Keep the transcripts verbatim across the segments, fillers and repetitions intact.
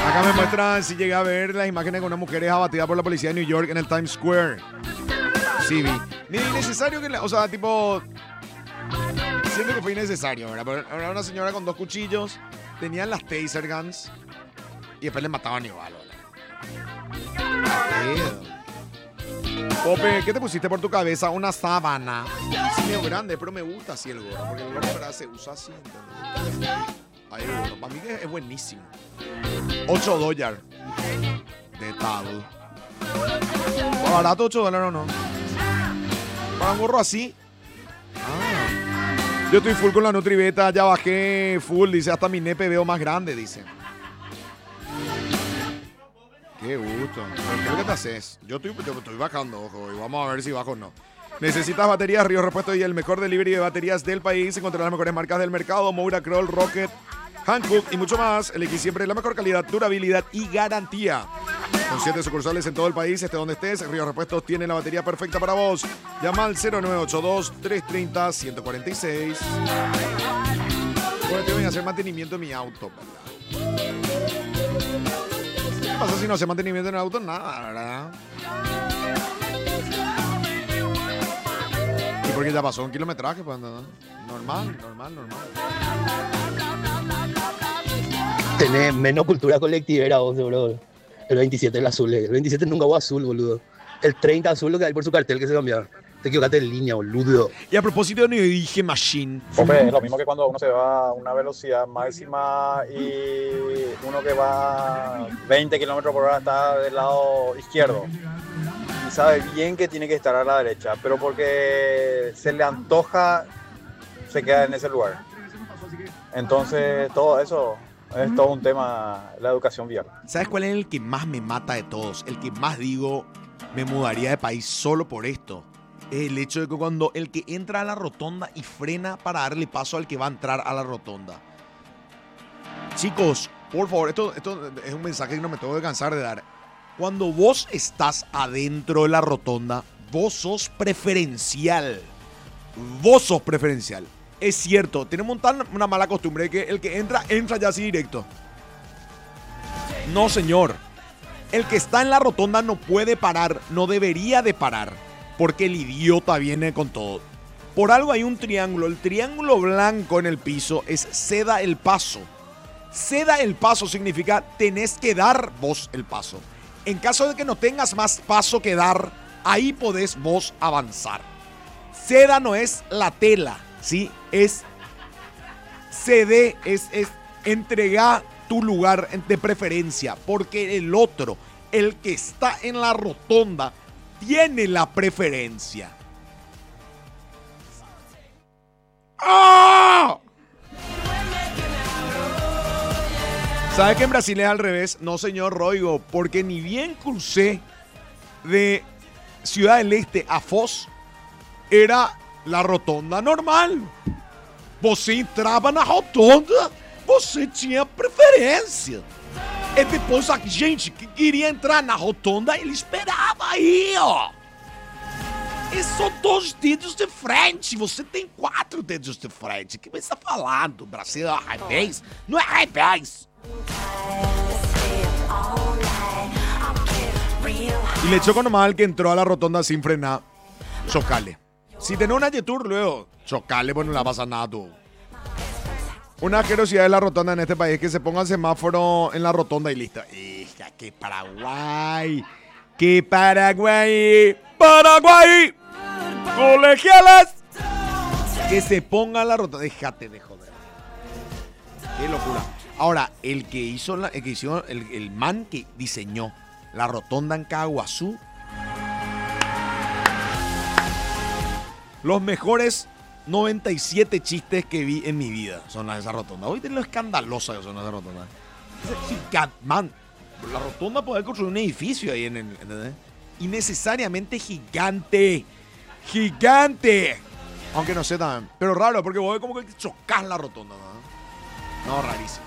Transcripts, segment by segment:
Acá me muestran si llegué a ver las imágenes con una mujer es abatida por la policía de New York en el Times Square. Sí, vi. Ni necesario que la, o sea, tipo, siento que fue innecesario, ¿verdad? Pero era una señora con dos cuchillos, tenían las taser guns y después le mataban igual, ¿verdad? Pope, ¿qué te pusiste por tu cabeza? Una sábana. Sí, medio grande, pero me gusta así el gorro, porque el gorro ¿verdad? Se usa así, ¿entendés? Ahí el gorro, para mí que es buenísimo. ocho dólares de tal. ¿Barato ocho dólares o no? Para un gorro así. Ah. Yo estoy full con la Nutribeta, ya bajé full, dice, hasta mi nepe veo más grande, dice. Qué gusto. ¿Qué te haces? Yo estoy, yo estoy bajando, ojo, y vamos a ver si bajo o no. ¿Necesitas baterías? Río Repuesto y el mejor delivery de baterías del país. Encontrarás las mejores marcas del mercado, Moura, Kroll, Rocket, Hankook y mucho más. Elegí siempre la mejor calidad, durabilidad y garantía. Con siete sucursales en todo el país, esté donde estés, Río Repuestos tiene la batería perfecta para vos. Llama al cero nueve ocho dos, tres tres cero, uno cuatro seis. Bueno, te voy a hacer mantenimiento en mi auto, ¿verdad? ¿Qué pasa si no hace mantenimiento en el auto? Nada, ¿verdad? ¿Y por qué ya pasó un kilometraje? Pues, ¿no? Normal, normal, normal. Tenés menos cultura colectivera vos, bro. El veintisiete el azul, el veintisiete nunca hubo azul, boludo. El treinta azul lo que hay por su cartel que se cambiaron. Te equivocaste en línea, boludo. Y a propósito de New Dije Machine. Hombre, es lo mismo que cuando uno se va a una velocidad máxima y uno que va veinte kilómetros por hora está del lado izquierdo. Y sabe bien que tiene que estar a la derecha, pero porque se le antoja, se queda en ese lugar. Entonces, todo eso es todo un tema, la educación vial. ¿Sabes cuál es el que más me mata de todos? El que más digo, me mudaría de país solo por esto. Es el hecho de que cuando el que entra a la rotonda y frena para darle paso al que va a entrar a la rotonda. Chicos, por favor, esto, esto es un mensaje que no me tengo que cansar de dar. Cuando vos estás adentro de la rotonda, vos sos preferencial. Vos sos preferencial. Es cierto, tenemos tan una mala costumbre de que el que entra, entra ya así directo. No, señor. El que está en la rotonda no puede parar, no debería de parar, porque el idiota viene con todo. Por algo hay un triángulo. El triángulo blanco en el piso es ceda el paso. Ceda el paso significa tenés que dar vos el paso. En caso de que no tengas más paso que dar, ahí podés vos avanzar. Ceda no es la tela, ¿sí? Es cede, es, es entregar tu lugar de preferencia, porque el otro, el que está en la rotonda, tiene la preferencia. ¡Ah! ¿Sabe que en Brasil es al revés? No, señor Roigo, porque ni bien crucé de Ciudad del Este a Foz, era la rotonda normal. Você entrava na rotonda, você tinha preferência. E depois a gente que queria entrar na rotonda, ele esperava aí, ó. E são dois dedos de frente. Você tem quatro dedos de frente. O que você está falando? Brasil é revés? Não é revés. Y le choco nomás al que entró a la rotonda sin frenar. Chocale. Si tenés una Yetur, luego chocale, pues no le pasa nada tú. Una asquerosidad de la rotonda en este país es que se ponga el semáforo en la rotonda y listo. ¡Hija, qué Paraguay! ¡Qué Paraguay! ¡Paraguay! ¡Colegiales! Que se ponga la rotonda. Déjate de joder. ¡Qué locura! Ahora, el que hizo, la, el, que hizo el, el man que diseñó la rotonda en Caguazú, los mejores noventa y siete chistes que vi en mi vida son las de esa rotonda. Hoy tenés lo escandalosa que son las de esa rotonda. Man, la rotonda puede construir un edificio ahí en el, ¿entendés? Innecesariamente gigante. Gigante. Aunque no sé también. Pero raro, porque vos ves como que chocás la rotonda, ¿no? No, rarísimo.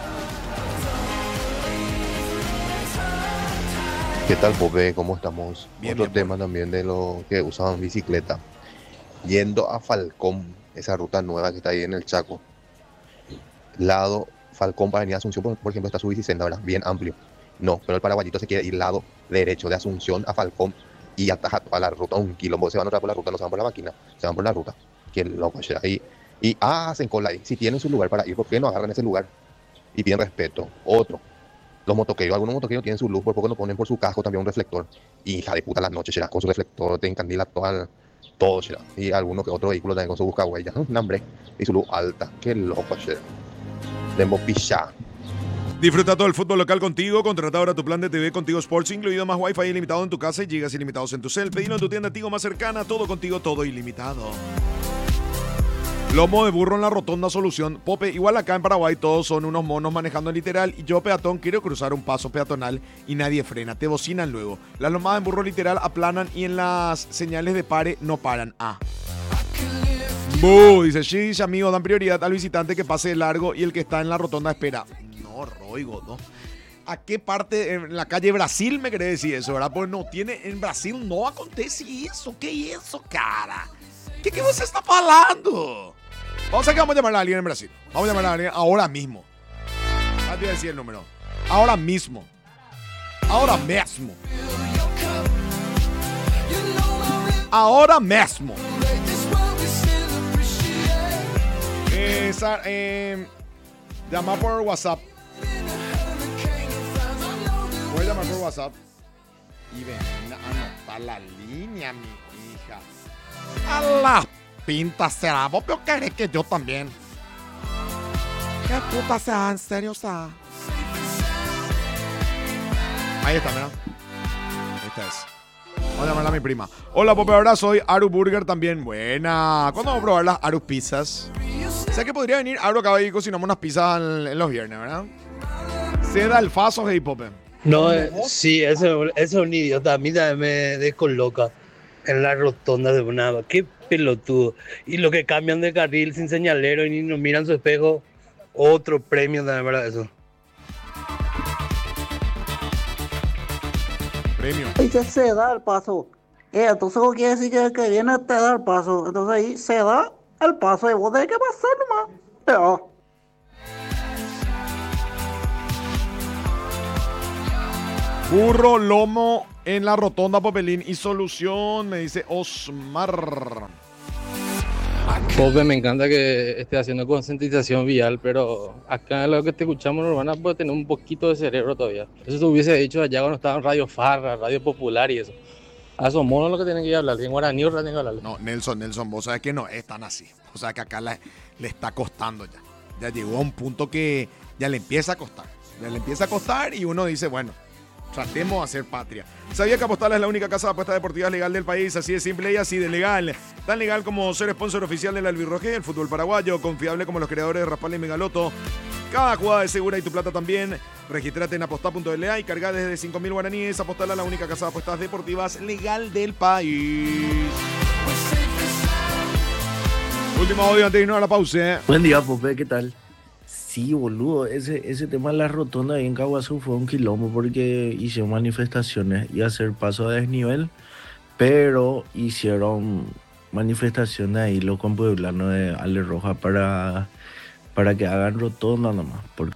¿Qué tal, Pope? ¿Cómo estamos? Bien, Otro bien, tema Pope. también de los que usaban bicicleta. Yendo a Falcón, esa ruta nueva que está ahí en el Chaco. Lado Falcón para venir a Asunción, por, por ejemplo, está su bicicenda, ¿verdad? Bien amplio. No, pero el paraguayito se quiere ir lado derecho de Asunción a Falcón y ataja toda la ruta, un kilómetro. Se van otra por la ruta, no se van por la máquina, se van por la ruta. Qué loco, che. Y, y ah, hacen cola ahí. Si tienen su lugar para ir, ¿por qué no agarran ese lugar? Y piden respeto. Otro. Los motoqueros, algunos motoqueros tienen su luz, por poco no ponen por su casco también un reflector. Y hija de puta las noches, será con su reflector, te encandila toda el, todo, será. Y algunos que otro vehículo también con su buscahuella, ¿no? Un hambre. Y su luz alta. Qué loco, será. De Mopilla. Disfruta todo el fútbol local contigo. Contrata ahora tu plan de T V Contigo Sports, incluido más Wi-Fi ilimitado en tu casa y gigas ilimitados en tu cel. Pedilo en tu tienda Tigo más cercana. Todo contigo, todo ilimitado. Lomo de burro en la rotonda, solución. Pope, igual acá en Paraguay todos son unos monos manejando literal y yo peatón quiero cruzar un paso peatonal y nadie frena, te bocinan luego. Las lomadas en burro literal aplanan y en las señales de pare no paran. Ah. Buh, dice Shish, amigo, dan prioridad al visitante que pase de largo y el que está en la rotonda espera. No, Roigo, no. ¿A qué parte en la calle Brasil me querés decir eso, verdad? Pues no tiene, en Brasil no acontece eso. ¿Qué es eso, cara? ¿Qué, qué vos está hablando? Vamos a que vamos a llamar a alguien en Brasil. Vamos a llamar a alguien ahora mismo. Ya te voy a decir el número. Ahora mismo. Ahora mismo. Ahora mismo. Eh, Sar, eh, llamar por WhatsApp. Voy a llamar por WhatsApp. Y ven a anotar la línea, mi hija. A la pinta será. Vos peor querés que yo también. ¿Qué puta sea? ¿En serio sea? Ahí está, mira. Esta es. Vamos a llamarla a mi prima. Hola, Pope, ahora soy Aru Burger también. Buena. ¿Cuándo vamos a probar las Aru Pizzas? Sé que podría venir Aru acá y cocinamos unas pizzas en, en los viernes, ¿verdad? Seda el faso, hey, Pope. No, eh, sí, eso, eso es un idiota. A mí también me descoloca en la rotonda de una. Qué pelotudo. Y lo que cambian de carril sin señalero y ni nos miran su espejo. Otro premio también para eso. Premio. Dice se da el paso. Eh, entonces vos quiere decir que el que viene te da el paso. Entonces ahí se da el paso y vos tenés que pasar nomás. Pero... Burro, lomo en la rotonda, Popelín. Y solución, me dice Osmar. Pope, me encanta que esté haciendo concientización vial, pero acá lo que te escuchamos, Urbana, puede tener un poquito de cerebro todavía. Eso te hubiese dicho allá cuando estaba en Radio Farra, Radio Popular y eso. A esos monos lo que tienen que hablar, en guaraní o tienen que hablar. No, Nelson, Nelson, vos sabés que no es tan así. O sea que acá le, le está costando ya. Ya llegó a un punto que ya le empieza a costar. Ya le empieza a costar y uno dice, bueno, tratemos de hacer patria. ¿Sabía que Apostal es la única casa de apuestas deportivas legal del país? Así de simple y así de legal. Tan legal como ser sponsor oficial del Albirroje, el fútbol paraguayo. Confiable como los creadores de Raspal y Megaloto. Cada jugada es segura y tu plata también. Regístrate en apostar punto l a y carga desde cinco mil guaraníes. Apostal es la única casa de apuestas deportivas legal del país. Último audio antes de irnos a la pausa. Buen día, Pope, ¿qué tal? Sí, boludo, ese, ese tema de la rotonda ahí en Caguazú fue un quilombo porque hicieron manifestaciones y hacer paso a desnivel, pero hicieron manifestaciones ahí los compueblanos de Ale Roja para, para que hagan rotonda nomás, porque,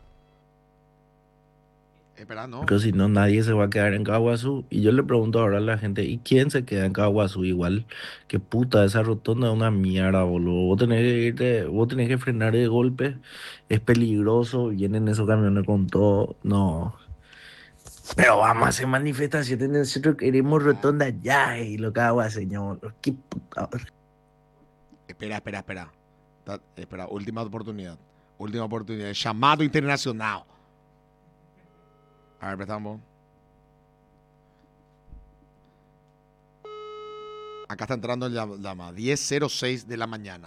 Espera, no. porque si no nadie se va a quedar en Caguazú. Y yo le pregunto ahora a la gente, ¿y quién se queda en Caguazú? Igual, que puta, esa rotonda es una mierda, boludo. Vos tenés que irte, vos tenés que frenar de golpe, es peligroso, vienen esos camiones con todo, no. Pero vamos a hacer manifestaciones, nosotros queremos rotonda ya, y lo que hago, señor. Qué puta. Espera, espera, espera. Ta- Espera, última oportunidad. Última oportunidad. Llamado internacional. A ver, prestamos. Acá está entrando el llam- llama. diez cero seis de la mañana.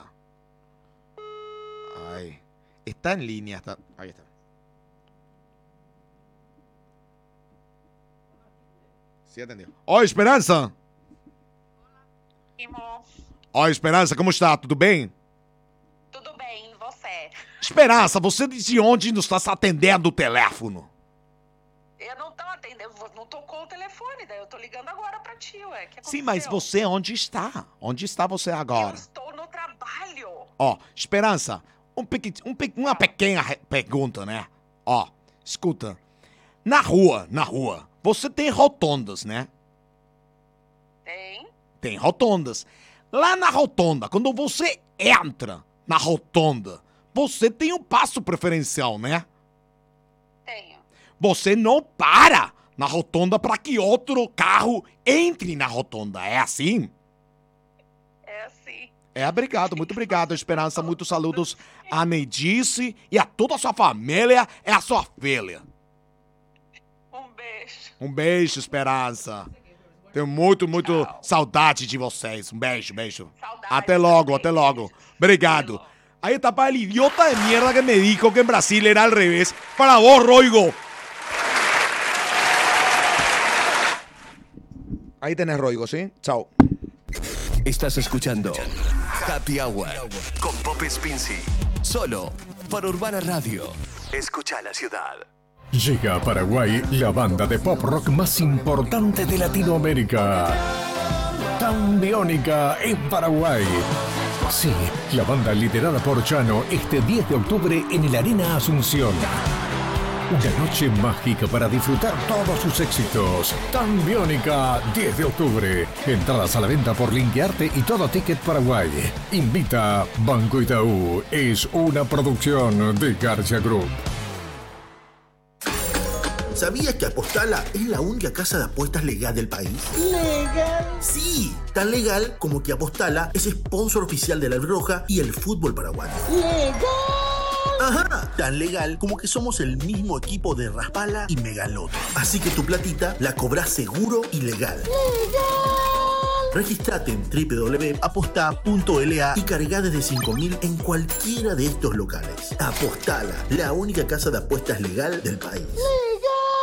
Ay. Está en línea. Está... Ahí está. Sí, atendió. Oi, Esperança. Primo, Oi, Esperança, como está? Tudo bem? tudo bem, e você? Esperança, você de onde não está atendendo o teléfono? Eu não tô atendendo, não tocou o telefone, daí eu tô ligando agora pra ti, ué. Que Sim, mas aconteceu? você onde está? Onde está você Eu agora? estou no trabalho. Ó, Esperança, um pequi, um pe, uma pequena pergunta, né? Ó, escuta. Na rua, na rua, você tem rotondas, né? Tem? Tem rotondas. Lá na rotonda, quando você entra na rotonda, você tem um passo preferencial, né? Tenho. Você não para na rotonda para que outro carro entre na rotonda. É assim? É assim. É, obrigado, muito obrigado, Esperança. Muitos saludos a Neidice e a toda a sua família e a sua filha. Um beijo. Um beijo, Esperança. Tenho muito, muito Tchau. saudade de vocês. Um beijo, beijo. Saudade até logo, também. até logo. Obrigado. Ahí está para el idiota de mierda que me dijo que en Brasil era al revés. Para vos, Roigo. Ahí tenés, Roigo, ¿sí? Chao. Estás escuchando Happy Hour con Pop Spincy. Solo para Urbana Radio. Escucha la ciudad. Llega a Paraguay la banda de pop rock más importante de Latinoamérica. Tambiónica en Paraguay. Sí, la banda liderada por Chano este diez de octubre en el Arena Asunción. Una noche mágica para disfrutar todos sus éxitos. Tambiónica, diez de octubre. Entradas a la venta por Linkearte y Todo Ticket Paraguay. Invita Banco Itaú. Es una producción de García Group. ¿Sabías que Apostala es la única casa de apuestas legal del país? ¿Legal? Sí, tan legal como que Apostala es sponsor oficial de la Roja y el fútbol paraguayo. ¡Legal! Ajá, tan legal como que somos el mismo equipo de Raspala y Megaloto. Así que tu platita la cobrás seguro y legal. ¡Legal! Registrate en doble u doble u doble u punto aposta punto l a y cargá desde cinco mil en cualquiera de estos locales. Apostala, la única casa de apuestas legal del país. ¡Legal!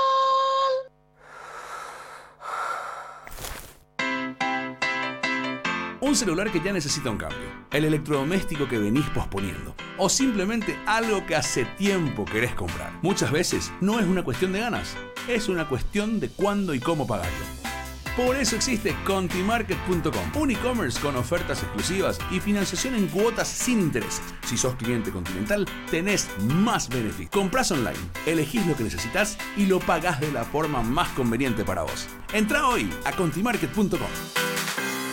Un celular que ya necesita un cambio, el electrodoméstico que venís posponiendo, o simplemente algo que hace tiempo querés comprar. Muchas veces no es una cuestión de ganas, es una cuestión de cuándo y cómo pagarlo. Por eso existe Contimarket punto com, un e-commerce con ofertas exclusivas y financiación en cuotas sin intereses. Si sos cliente Continental, tenés más beneficios. Comprás online, elegís lo que necesitas y lo pagás de la forma más conveniente para vos. Entrá hoy a Contimarket punto com.